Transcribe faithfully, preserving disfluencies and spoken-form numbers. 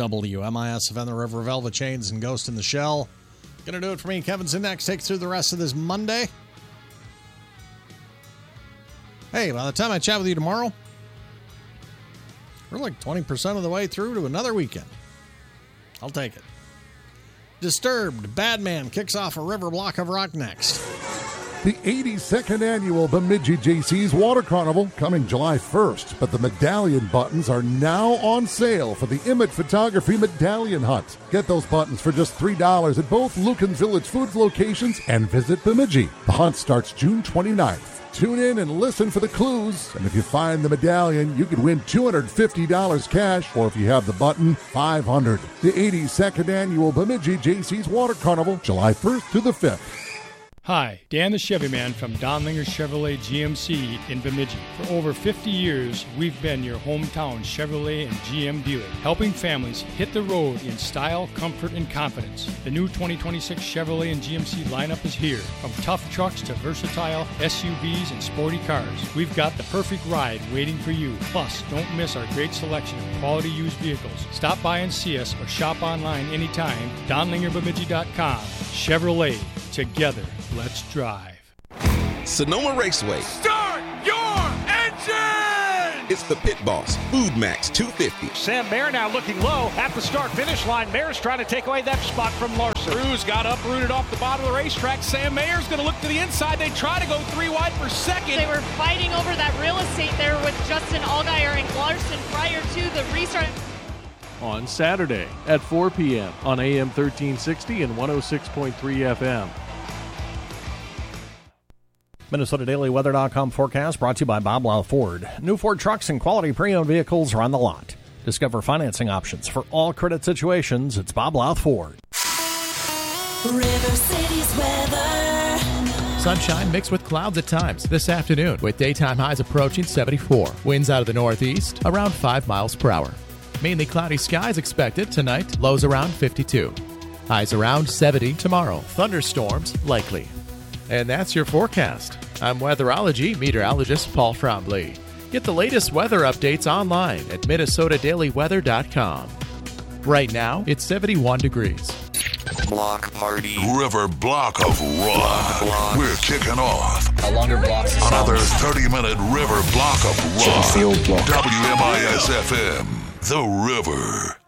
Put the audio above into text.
W M I S F N, the River, Velvet Chains, and Ghost in the Shell. Gonna do it for me. Kevin's in next. Take through the rest of this Monday. Hey, by the time I chat with you tomorrow, we're like twenty percent of the way through to another weekend. I'll take it. Disturbed, Badman kicks off a river block of rock next. The eighty-second annual Bemidji J C's Water Carnival coming July first, but the medallion buttons are now on sale for the Emmett Photography Medallion Hunt. Get those buttons for just three dollars at both Lucan Village Foods locations and visit Bemidji. The hunt starts June twenty-ninth. Tune in and listen for the clues, and if you find the medallion, you could win two hundred fifty dollars cash, or if you have the button, five hundred dollars. The eighty-second annual Bemidji J C's Water Carnival, July first to the fifth. Hi, Dan the Chevy Man from Donlinger Chevrolet G M C in Bemidji. For over fifty years, we've been your hometown Chevrolet and G M dealer, helping families hit the road in style, comfort, and confidence. The new twenty twenty-six Chevrolet and G M C lineup is here. From tough trucks to versatile S U Vs and sporty cars, we've got the perfect ride waiting for you. Plus, don't miss our great selection of quality used vehicles. Stop by and see us or shop online anytime. Donlinger Bemidji dot com. Chevrolet. Together, let's drive. Sonoma Raceway. Start your engine! It's the Pit Boss, Food Max two fifty. Sam Mayer now looking low at the start-finish line. Mayer's trying to take away that spot from Larson. Cruz got uprooted off the bottom of the racetrack. Sam Mayer's going to look to the inside. They try to go three wide for second. They were fighting over that real estate there with Justin Allgaier and Larson prior to the restart. On Saturday at four p.m. on A M thirteen sixty and one oh six point three F M. Minnesota Daily Weather dot com forecast brought to you by Bob Lau Ford. New Ford trucks and quality pre-owned vehicles are on the lot. Discover financing options for all credit situations. It's Bob Lau Ford. River City's weather. Sunshine mixed with clouds at times this afternoon, with daytime highs approaching seventy-four. Winds out of the northeast around five miles per hour. Mainly cloudy skies expected tonight, lows around fifty-two. Highs around seventy tomorrow. Thunderstorms likely. And that's your forecast. I'm weatherology meteorologist Paul Trombley. Get the latest weather updates online at Minnesota Daily Weather dot com. Right now, it's seventy-one degrees. Block party. River block of rock. Block. We're kicking off. A longer block. Another thirty-minute river block of rock. W M I S F M. The River.